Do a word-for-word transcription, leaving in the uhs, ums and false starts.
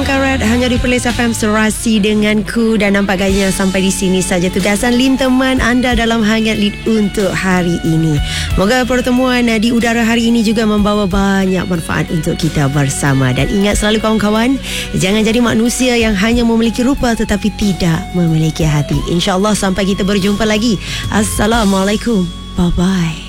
Abang Karat hanya di Perlis F M, serasi denganku. Dan nampak gayanya sampai di sini saja tugasan Lim teman anda dalam Hangat Lead untuk hari ini. Moga pertemuan di udara hari ini juga membawa banyak manfaat untuk kita bersama. Dan ingat selalu kawan-kawan, jangan jadi manusia yang hanya memiliki rupa tetapi tidak memiliki hati. InsyaAllah sampai kita berjumpa lagi. Assalamualaikum. Bye-bye.